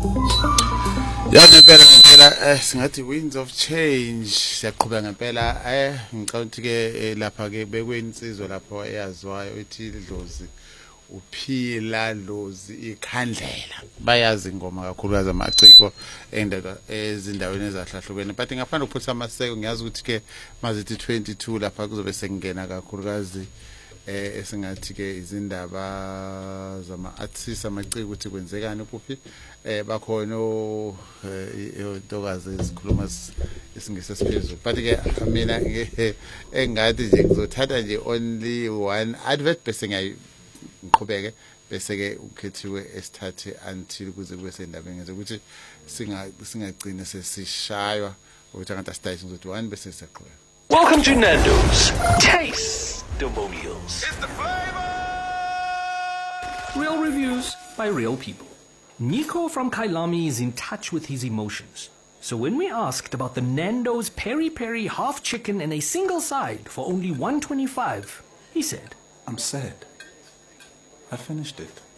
Ya ngempela singathi winds of change siyaqhubeka ngempela ngicabanga ukuthi ke lapha ke bekweyinsizwa lapho eyaziwayo ethi idlozi uphila dlozi ikhandlela bayazi ingoma kakhulukazi amaciko ezindaweni ezahlahlukene but ngaphandle ukuphuthisa amaseko ngiyazi ukuthi ke mazithi 22 lapha kuzobe sekungena kakhulukazi esingathi ke izindaba zama-artists amaciko ukuthi kwenzekani kuphi bakhona intokazi ezikhuluma isingesesiphezulu but ke mina engathi nje ngizothatha nje only one advert bese ngiqhubeke bese ke ukhethiwe esithathe until kuze kube sendabeni ngenze ukuthi singagcina sesishaywa ukuthi angathi asitayise ngizothi one bese siyaqhubeka. Welcome to Nando's Taste-Demonials. It's the flavor! Real reviews by real people. Nico from Kailami is in touch with his emotions. So when we asked about the Nando's Peri Peri half chicken and a single side for only $1.25, he said, I'm sad. I finished it.